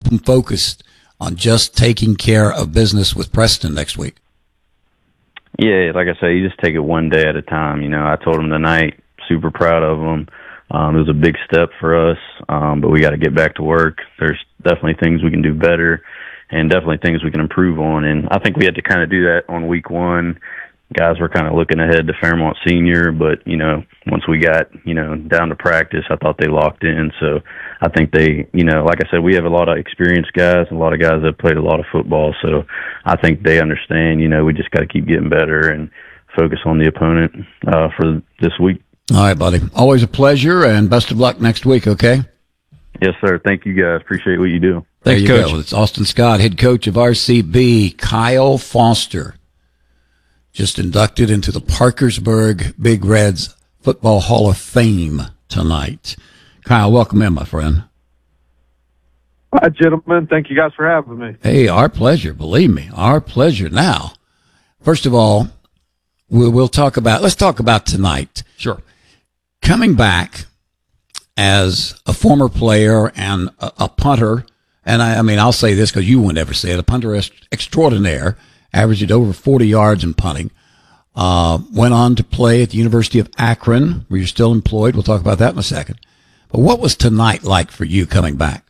them focused on just taking care of business with Preston next week? Yeah, like I say, you just take it one day at a time. I told them tonight, super proud of them. It was a big step for us, but we got to get back to work. There's definitely things we can do better and definitely things we can improve on. And I think we had to kind of do that on week one. Guys were kind of looking ahead to Fairmont Senior, but, once we got, down to practice, I thought they locked in. So I think they, like I said, we have a lot of experienced guys, and a lot of guys that played a lot of football. So I think they understand, we just got to keep getting better and focus on the opponent for this week. All right, buddy. Always a pleasure, and best of luck next week, okay? Yes, sir. Thank you, guys. Appreciate what you do. Thank you, Coach. It's Austin Scott, head coach of RCB. Kyle Foster just inducted into the Parkersburg Big Reds Football Hall of Fame tonight. Kyle, welcome in, my friend. Hi, gentlemen. Thank you guys for having me. Hey, our pleasure. Believe me, our pleasure. Now, first of all, let's talk about tonight. Sure. Coming back as a former player and a punter, and I'll say this because you wouldn't ever say it, a punter extraordinaire, averaged over 40 yards in punting. Went on to play at the University of Akron, where you're still employed. We'll talk about that in a second. But what was tonight like for you coming back?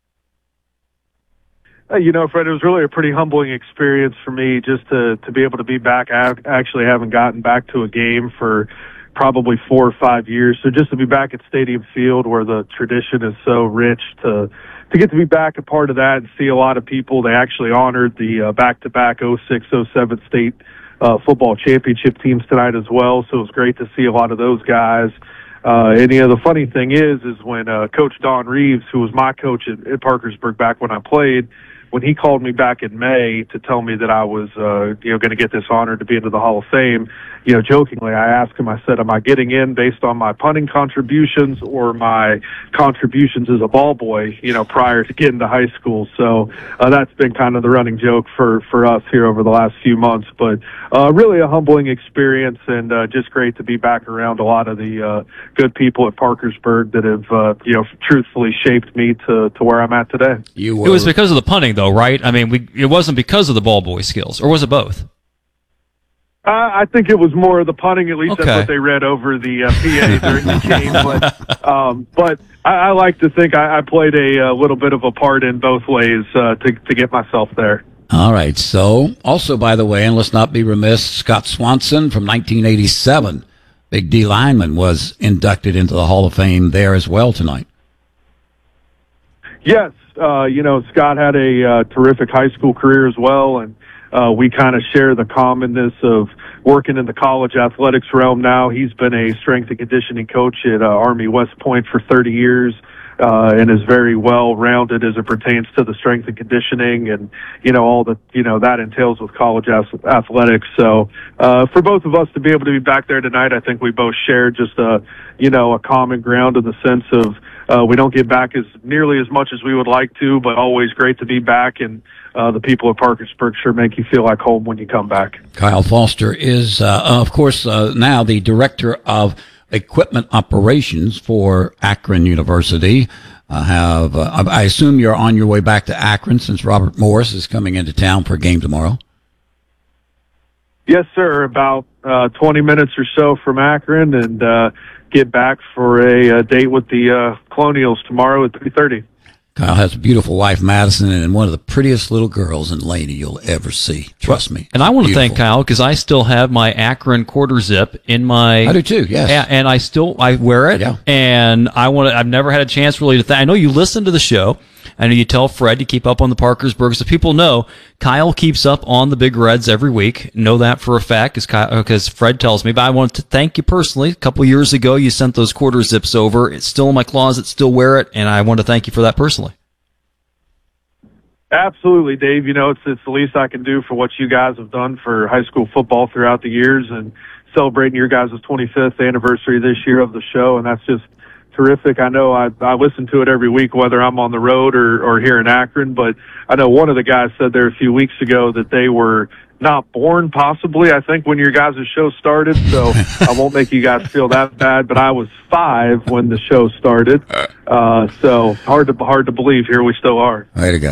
Fred, it was really a pretty humbling experience for me just to be able to be back. I actually haven't gotten back to a game for probably 4 or 5 years. So just to be back at Stadium Field, where the tradition is so rich, to get to be back a part of that and see a lot of people. They actually honored the back-to-back 06-07 state football championship teams tonight as well. So it was great to see a lot of those guys. And the funny thing is when Coach Don Reeves, who was my coach at Parkersburg back when I played, when he called me back in May to tell me that I was, going to get this honor to be into the Hall of Fame, jokingly, I asked him, I said, am I getting in based on my punting contributions or my contributions as a ball boy, prior to getting to high school? So that's been kind of the running joke for us here over the last few months. But really a humbling experience, and just great to be back around a lot of the good people at Parkersburg that have, truthfully shaped me to where I'm at today. It was because of the punting, though, right? It wasn't because of the ball boy skills, or was it both? I think it was more of the punting. At least that's what they read over the PA during the game. But I like to think I played a little bit of a part in both ways to get myself there. All right. So, also, by the way, and let's not be remiss, Scott Swanson from 1987, big D lineman, was inducted into the Hall of Fame there as well tonight. Yes. Scott had a terrific high school career as well, and we kind of share the commonness of working in the college athletics realm now. He's been a strength and conditioning coach at Army West Point for 30 years. And is very well rounded as it pertains to the strength and conditioning and, all that, that entails with college athletics. So, for both of us to be able to be back there tonight, I think we both share just a common ground in the sense of, we don't get back as nearly as much as we would like to, but always great to be back. And, the people of Parkersburg sure make you feel like home when you come back. Kyle Foster is, of course, now the director of equipment operations for Akron University. I assume you're on your way back to Akron since Robert Morris is coming into town for a game tomorrow. Yes, sir. About 20 minutes or so from Akron, and get back for a date with the Colonials tomorrow at 3:30. Kyle has a beautiful wife, Madison, and one of the prettiest little girls in Laney you'll ever see. Trust me. And I want to thank Kyle because I still have my Akron quarter zip in my. I do too. Yes. And I wear it. Yeah. And I've never had a chance really to. I know you listen to the show. I know you tell Fred to keep up on the Parkersburg, so people know Kyle keeps up on the Big Reds every week. Know that for a fact because Fred tells me. But I want to thank you personally. A couple years ago, you sent those quarter zips over. It's still in my closet, still wear it, and I want to thank you for that personally. Absolutely, Dave. It's the least I can do for what you guys have done for high school football throughout the years, and celebrating your guys' 25th anniversary this year of the show, and that's just terrific. I know I listen to it every week, whether I'm on the road or here in Akron, but I know one of the guys said there a few weeks ago that they were not born, possibly, I think, when your guys' show started, so I won't make you guys feel that bad, but I was 5 when the show started, so hard to believe here we still are. Way to go.